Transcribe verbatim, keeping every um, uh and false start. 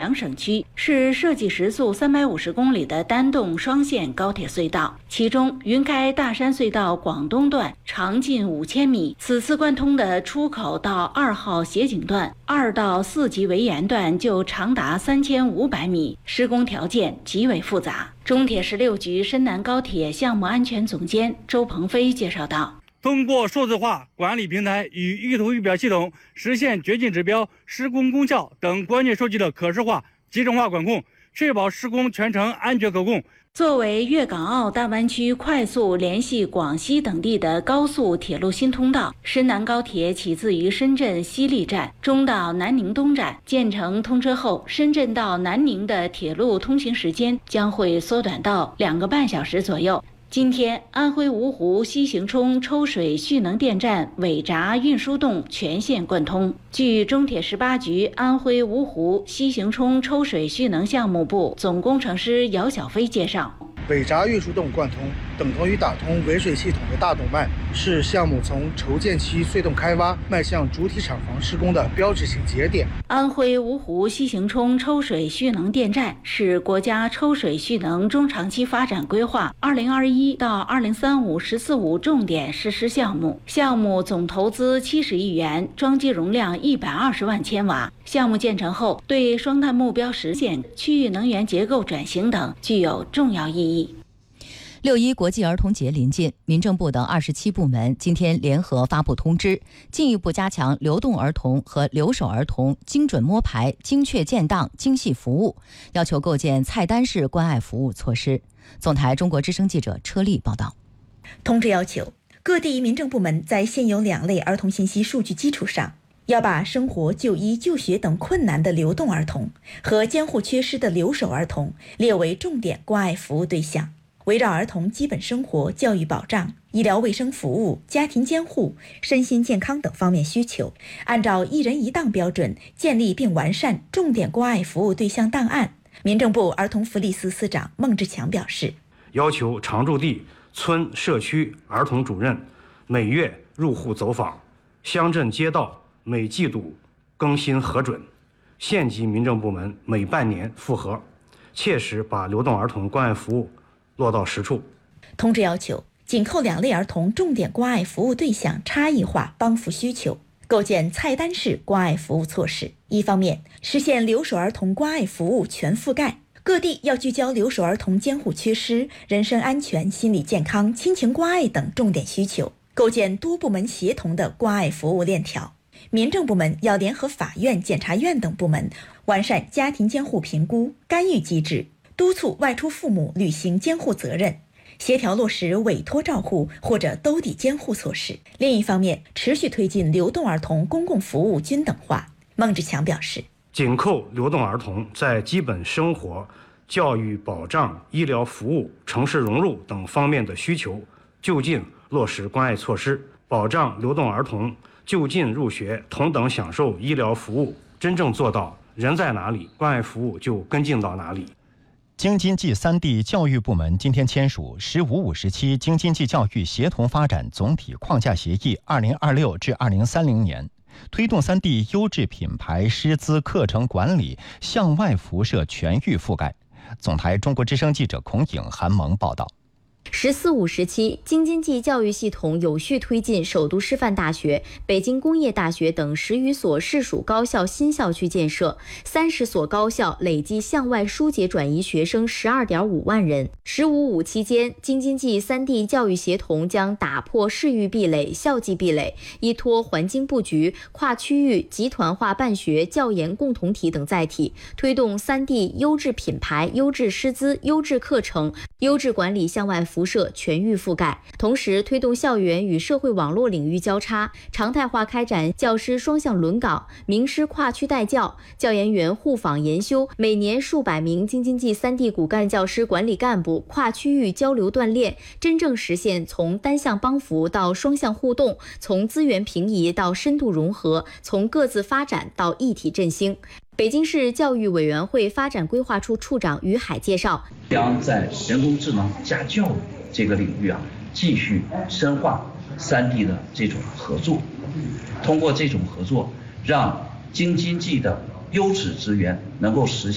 两省区，是设计时速三百五十公里的单洞双线高铁隧道。其中，云开大山隧道广东段长近五千米，此次贯通的出口到二号协景段、二到四级围沿段就长达三千五百米，施工条件极为复杂。中铁十六局深南高铁项目安全总监周鹏飞介绍道。 通过数字化管理平台与预图预表系统，实现掘进指标、施工功效等关键数据的可视化、集成化管控，确保施工全程安全可控。作为粤港澳大湾区快速联系广西等地的高速铁路新通道，深南高铁起自于深圳西丽站，中到南宁东站。建成通车后，深圳到南宁的铁路通行时间将会缩短到两个半小时左右。今天，安徽芜湖西行冲抽水蓄能电站尾闸运输洞全线贯通。据中铁十八局安徽芜湖西行冲抽水蓄能项目部总工程师姚小飞介绍， 尾闸运输洞贯通等同于打通尾水系统的大动脉，是项目从筹建期隧洞开挖迈向主体厂房施工的标志性节点。 安徽芜湖西行冲抽水蓄能电站是国家抽水蓄能中长期发展规划二零二一到二零三五“十四五”重点实施项目，项目总投资七十亿元，装机容量一百二十万千瓦。项目建成后，对双碳目标实现、区域能源结构转型等具有重要意义。 六一国际儿童节临近，民政部等二十七部门今天联合发布通知，进一步加强流动儿童和留守儿童精准摸排、精确建档、精细服务，要求构建菜单式关爱服务措施。总台中国之声记者车丽报道。 通知要求各地民政部门在现有两类儿童信息数据基础上，要把生活、就医、就学等困难的流动儿童和监护缺失的留守儿童列为重点关爱服务对象，围绕儿童基本生活、教育保障、医疗卫生服务、家庭监护、身心健康等方面需求，按照一人一档标准建立并完善重点关爱服务对象档案。民政部儿童福利司司长孟志强表示， 要求常住地、村、社区儿童主任每月入户走访，乡镇街道每季度更新核准，县级民政部门每半年复核，切实把流动儿童关爱服务落到实处。 通知要求紧扣两类儿童重点关爱服务对象差异化帮扶需求，构建菜单式关爱服务措施。一方面，实现留守儿童关爱服务全覆盖，各地要聚焦留守儿童监护缺失、人身安全、心理健康、亲情关爱等重点需求，构建多部门协同的关爱服务链条。民政部门要联合法院、检察院等部门，完善家庭监护评估、干预机制，督促外出父母履行监护责任，协调落实委托照护或者兜底监护措施。另一方面，持续推进流动儿童公共服务均等化。孟志强表示， 紧扣流动儿童在基本生活、教育保障、医疗服务、城市融入等方面的需求，就近落实关爱措施，保障流动儿童就近入学、同等享受医疗服务，真正做到人在哪里，关爱服务就跟进到哪里。 京津冀三地教育部门今天签署“十五五”时期京津冀教育协同发展总体框架协议（二零二六至二零三零年），推动三地优质品牌师资课程管理向外辐射全域覆盖。总台中国之声记者孔颖、韩萌报道。 十四五时期，京津冀教育系统有序推进首都师范大学、北京工业大学等十余所市属高校新校区建设，三十所高校累计向外疏解转移学生十二点五万人。十五五期间，京津冀三地教育协同将打破市域壁垒、校际壁垒，依托环境布局、跨区域集团化办学、教研共同体等载体，推动三地优质品牌、优质师资、优质课程、优质管理向外辐射全域覆盖，同时推动校园与社会网络领域交叉，常态化开展教师双向轮岗、名师跨区带教、教研员互访研修，每年数百名京津冀三地骨干教师管理干部跨区域交流锻炼，真正实现从单向帮扶到双向互动，从资源平移到深度融合，从各自发展到一体振兴。北京市教育委员会发展规划处处长于海介绍， 将在人工智能加教育这个领域啊，继续深化三地的这种合作，通过这种合作，让京津冀的优质资源能够实现